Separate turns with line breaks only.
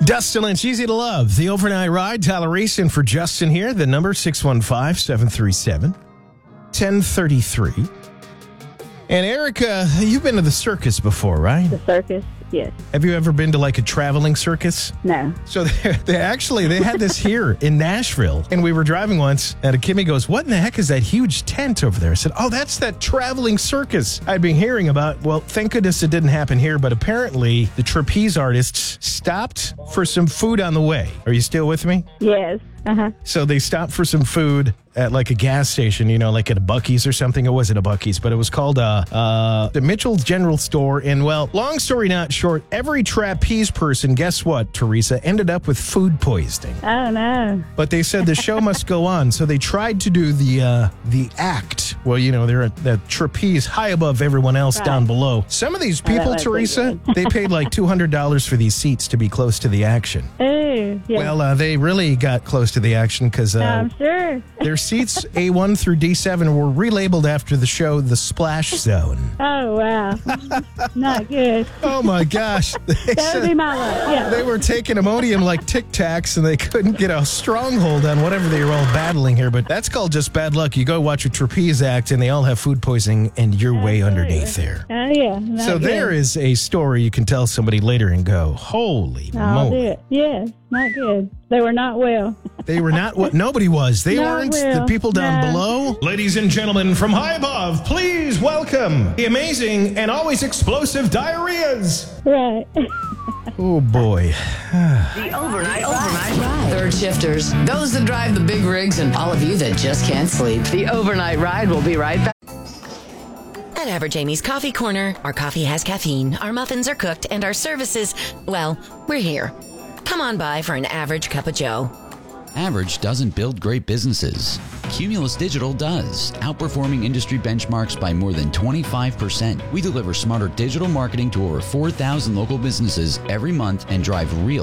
Dustin Lynch, Easy to Love. The overnight ride. Tyler Reese in for Justin here. The number 615-737-1033. And Erica, you've been to the circus before, right?
The circus, yes.
Have you ever been to like a traveling circus?
No.
So they had this here in Nashville. And we were driving once and Kimmy goes, what in the heck is that huge tent over there? I said, oh, that's that traveling circus I'd been hearing about. Well, thank goodness it didn't happen here. But apparently the trapeze artists stopped for some food on the way. Are you still with me?
Yes. Uh-huh.
So they stopped for some food at like a gas station, like at a Buc-ee's or something. It wasn't a Buc-ee's, but it was called the Mitchell's General Store. And well, long story not short, every trapeze person, guess what, Teresa, ended up with food poisoning.
Oh, no.
But they said the show must go on. So they tried to do the act. Well, they're at that trapeze high above everyone else down below. Some of these people, Teresa, they paid like $200 for these seats to be close to the action.
Oh, yeah.
Well, they really got close to the action because
I'm sure.
their seats A1 through D7 were relabeled after the show The Splash Zone.
Oh, wow. Not good.
Oh, my gosh.
That would be my luck, yeah.
They were taking Imodium like Tic Tacs, and they couldn't get a stronghold on whatever they were all battling here. But that's called just bad luck. You go watch a trapeze act, and they all have food poisoning, and you're way underneath there.
Oh, yeah.
So there is a story you can tell somebody later and go, holy
I'll do
moly.
it. Yes, not good. They were not well.
They were not what nobody was. They
Not
weren't
well.
the people down
No.
below. Ladies and gentlemen, from high above, please welcome the amazing and always explosive diarrheas.
Right.
Oh, boy.
The overnight ride. Third shifters, those that drive the big rigs, and all of you that just can't sleep. The overnight ride will be right back.
At Average Amy's Coffee Corner, our coffee has caffeine, our muffins are cooked, and our services, well, we're here. Come on by for an average cup of joe.
Average doesn't build great businesses. Cumulus Digital does, outperforming industry benchmarks by more than 25%. We deliver smarter digital marketing to over 4,000 local businesses every month and drive real